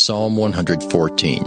Psalm 114.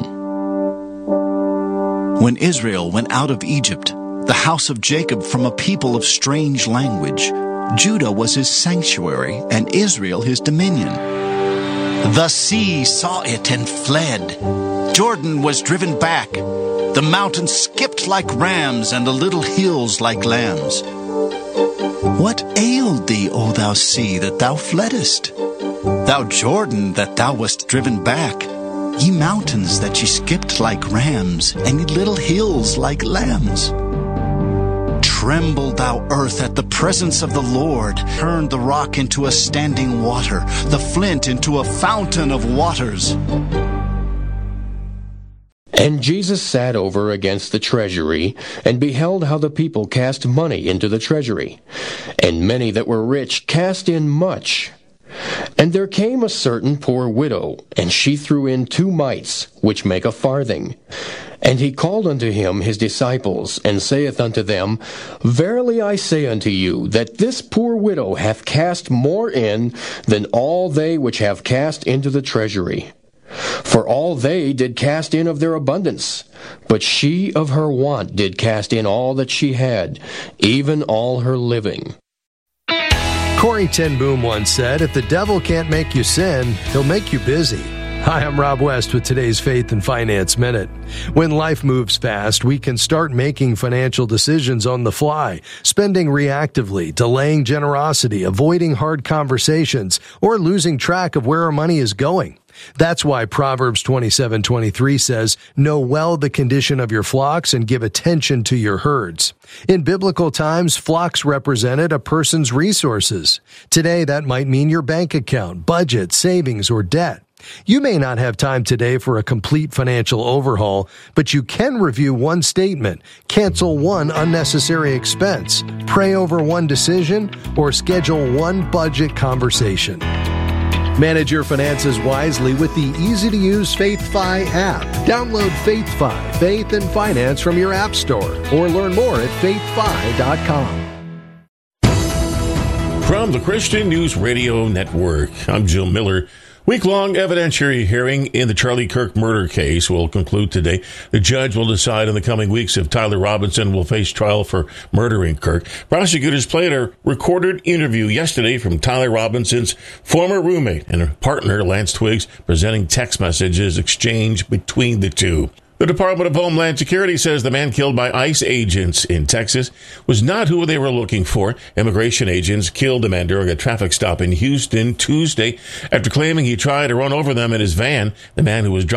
When Israel went out of Egypt, the house of Jacob from a people of strange language, Judah was his sanctuary, and Israel his dominion. The sea saw it and fled. Jordan was driven back. The mountains skipped like rams, and the little hills like lambs. What ailed thee, O thou sea, that thou fleddest? Thou Jordan, that thou wast driven back? Ye mountains, that ye skipped like rams, and ye little hills like lambs? Tremble, thou earth, at the presence of the Lord. Turn the rock into a standing water, the flint into a fountain of waters. And Jesus sat over against the treasury, and beheld how the people cast money into the treasury. And many that were rich cast in much. And there came a certain poor widow, and she threw in 2 mites, which make a farthing. And he called unto him his disciples, and saith unto them, Verily I say unto you, that this poor widow hath cast more in than all they which have cast into the treasury. For all they did cast in of their abundance, but she of her want did cast in all that she had, even all her living. Corrie ten Boom once said, if the devil can't make you sin, he'll make you busy. Hi, I'm Rob West with today's Faith and Finance Minute. When life moves fast, we can start making financial decisions on the fly, spending reactively, delaying generosity, avoiding hard conversations, or losing track of where our money is going. That's why Proverbs 27:23 says, Know well the condition of your flocks and give attention to your herds. In biblical times, flocks represented a person's resources. Today, that might mean your bank account, budget, savings, or debt. You may not have time today for a complete financial overhaul, but you can review one statement, cancel one unnecessary expense, pray over one decision, or schedule one budget conversation. Manage your finances wisely with the easy-to-use FaithFi app. Download FaithFi, Faith and Finance from your app store, or learn more at faithfi.com. From the Christian News Radio Network, I'm Jim Miller. Week-long evidentiary hearing in the Charlie Kirk murder case will conclude today. The judge will decide in the coming weeks if Tyler Robinson will face trial for murdering Kirk. Prosecutors played a recorded interview yesterday from Tyler Robinson's former roommate and partner, Lance Twiggs, presenting text messages exchanged between the two. The Department of Homeland Security says the man killed by ICE agents in Texas was not who they were looking for. Immigration agents killed the man during a traffic stop in Houston Tuesday after claiming he tried to run over them in his van. The man who was